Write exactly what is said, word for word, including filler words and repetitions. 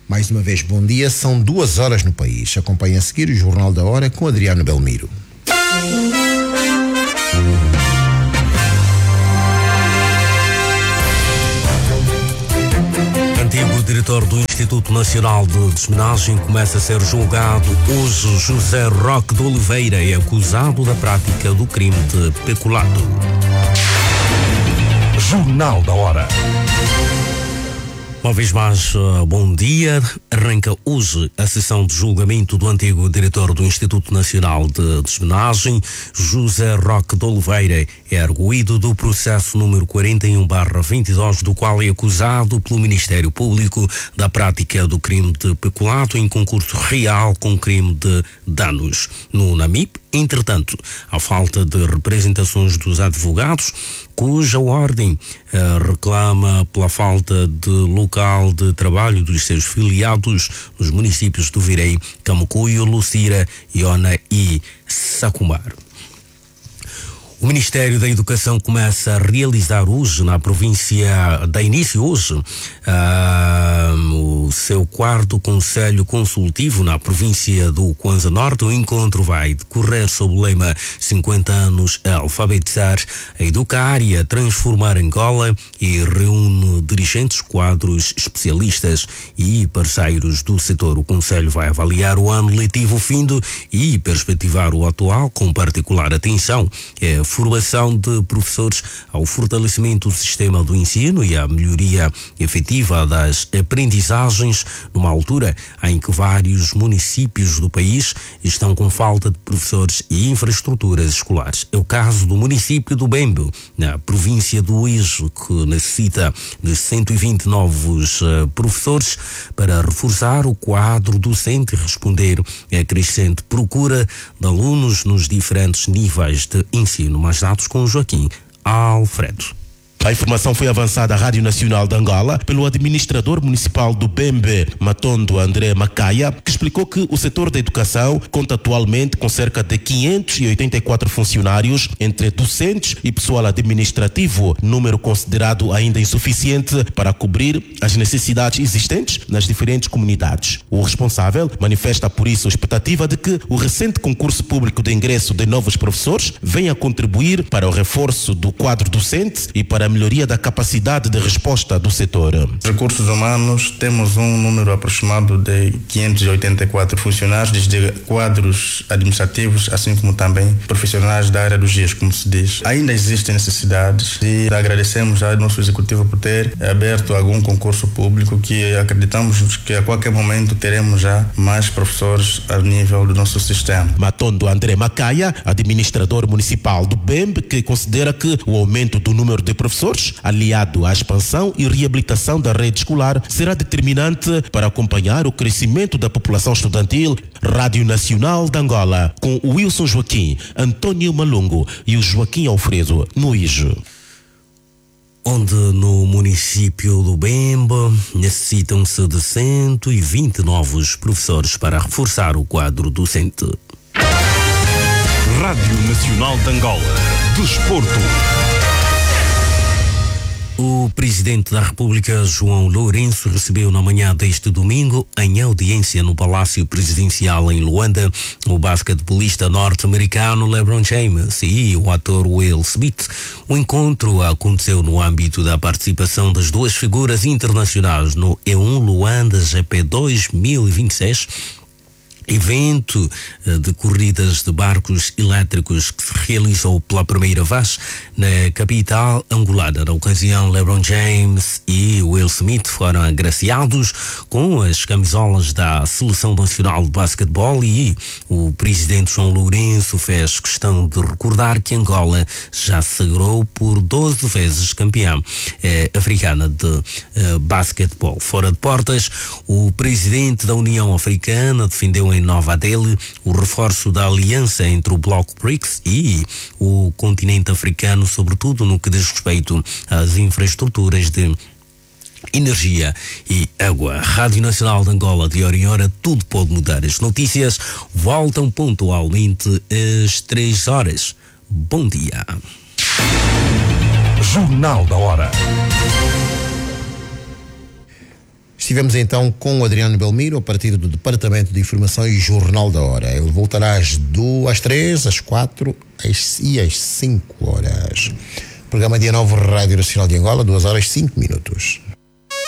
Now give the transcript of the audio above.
Mais uma vez, bom dia. São duas horas no país. Acompanhe a seguir o Jornal da Hora com Adriano Belmiro. Antigo diretor do Instituto Nacional de Desmenagem começa a ser julgado hoje. José Roque de Oliveira é acusado da prática do crime de peculato. Jornal da Hora. Uma vez mais, bom dia. Arranca hoje a sessão de julgamento do antigo diretor do Instituto Nacional de Desmenagem. José Roque de Oliveira é arguido do processo número quarenta e um barra vinte e dois, do qual é acusado pelo Ministério Público da prática do crime de peculato em concurso real com crime de danos. No NAMIP, entretanto, a falta de representações dos advogados, cuja ordem eh, reclama pela falta de local de trabalho dos seus filiados nos municípios do Virei, Camacuio, Lucira, Iona e Sacumar. O Ministério da Educação começa a realizar hoje na província, dá início hoje, uh, o seu quarto Conselho Consultivo na província do Kwanza Norte. O encontro vai decorrer sob o lema cinquenta anos a alfabetizar, a educar e a transformar Angola, e reúne dirigentes, quadros, especialistas e parceiros do setor. O Conselho vai avaliar o ano letivo findo e perspectivar o atual com particular atenção é formação de professores, ao fortalecimento do sistema do ensino e à melhoria efetiva das aprendizagens, numa altura em que vários municípios do país estão com falta de professores e infraestruturas escolares. É o caso do município do Bembe, na província do Uíge, que necessita de cento e vinte novos uh, professores para reforçar o quadro docente e responder à crescente procura de alunos nos diferentes níveis de ensino. Mais dados com Joaquim Alfredo. A informação foi avançada à Rádio Nacional de Angola pelo administrador municipal do Bembe, Matondo André Macaia, que explicou que o setor da educação conta atualmente com cerca de quinhentos e oitenta e quatro funcionários, entre docentes e pessoal administrativo, número considerado ainda insuficiente para cobrir as necessidades existentes nas diferentes comunidades. O responsável manifesta por isso a expectativa de que o recente concurso público de ingresso de novos professores venha a contribuir para o reforço do quadro docente e para a melhoria da capacidade de resposta do setor. Recursos humanos, temos um número aproximado de quinhentos e oitenta e quatro funcionários, desde quadros administrativos, assim como também profissionais da área do G I S, como se diz. Ainda existem necessidades e agradecemos ao nosso executivo por ter aberto algum concurso público, que acreditamos que a qualquer momento teremos já mais professores a nível do nosso sistema. Matondo André Macaia, administrador municipal do Bembe, que considera que o aumento do número de professores, aliado à expansão e reabilitação da rede escolar, será determinante para acompanhar o crescimento da população estudantil. Rádio Nacional de Angola, com o Wilson Joaquim, Antônio Malungo e o Joaquim Alfredo, no Ijo. Onde no município do Bembe necessitam-se de cento e vinte novos professores para reforçar o quadro docente. Rádio Nacional de Angola. Desporto. O presidente da República, João Lourenço, recebeu na manhã deste domingo, em audiência no Palácio Presidencial em Luanda, o basquetebolista norte-americano LeBron James e o ator Will Smith. O encontro aconteceu no âmbito da participação das duas figuras internacionais no E um Luanda G P dois mil e vinte e seis, evento de corridas de barcos elétricos que se realizou pela primeira vez na capital angolana. Na ocasião, LeBron James e Will Smith foram agraciados com as camisolas da Seleção Nacional de Basquetebol, e o presidente João Lourenço fez questão de recordar que Angola já se sagrou por doze vezes campeã eh, africana de eh, basquetebol. Fora de portas, o presidente da União Africana defendeu em Nova Delhi o reforço da aliança entre o Bloco BRICS e o continente africano, sobretudo no que diz respeito às infraestruturas de energia e água. Rádio Nacional de Angola, de hora em hora, tudo pode mudar. As notícias voltam pontualmente às três horas. Bom dia. Jornal da Hora. Estivemos então com o Adriano Belmiro, a partir do Departamento de Informação e Jornal da Hora. Ele voltará às duas, às três, às quatro às, e às cinco horas. Programa Dia nove, Rádio Nacional de Angola, duas horas e cinco minutos.